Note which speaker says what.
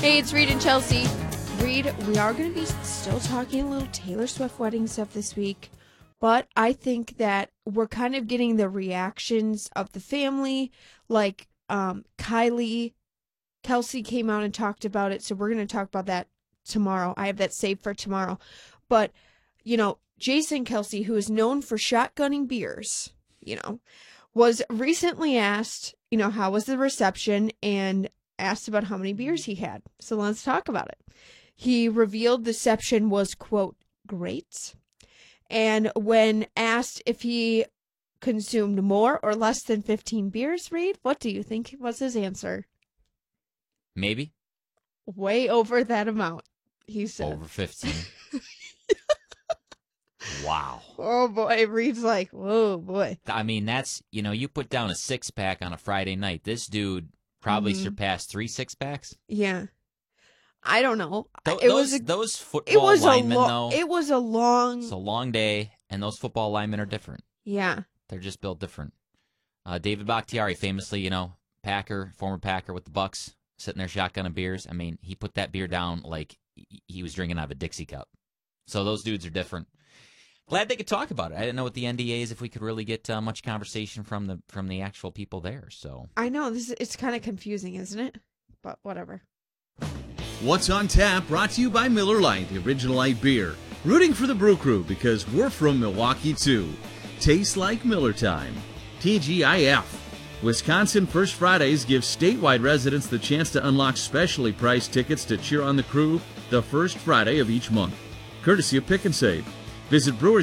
Speaker 1: Hey, it's Reed and Chelsea. Reed, we are going to be still talking a little Taylor Swift wedding stuff this week, but I think that we're kind of getting the reactions of the family. Like Kelsey came out and talked about it, so we're going to talk about that tomorrow. I have that saved for tomorrow. But, Jason Kelce, who is known for shotgunning beers, was recently asked, how was the reception, and asked about how many beers he had. So let's talk about it. He revealed the reception was, quote, great. And when asked if he consumed more or less than 15 beers, Reed, what do you think was his answer?
Speaker 2: Maybe.
Speaker 1: Way over that amount, he said.
Speaker 2: Over 15. Wow.
Speaker 1: Oh, boy. Reed's like, whoa, boy.
Speaker 2: I mean, that's, you put down a six-pack on a Friday night. This dude probably surpassed 3 six-packs.
Speaker 1: Yeah. I don't know.
Speaker 2: Those football linemen, though.
Speaker 1: It was a long...
Speaker 2: It's a long day, and those football linemen are different.
Speaker 1: Yeah.
Speaker 2: They're just built different. David Bakhtiari, famously, former Packer with the Bucks, sitting there shotgunning beers. I mean, he put that beer down like he was drinking out of a Dixie cup. So those dudes are different. Glad they could talk about it. I didn't know what the NDA is, if we could really get much conversation from the actual people there. So
Speaker 1: I know it's kind of confusing, isn't it? But whatever.
Speaker 3: What's on Tap brought to you by Miller Lite, the original light beer. Rooting for the Brew Crew because we're from Milwaukee too. Tastes like Miller time. TGIF. Wisconsin First Fridays gives statewide residents the chance to unlock specially priced tickets to cheer on the Crew the first Friday of each month. Courtesy of Pick and Save. Visit Brewers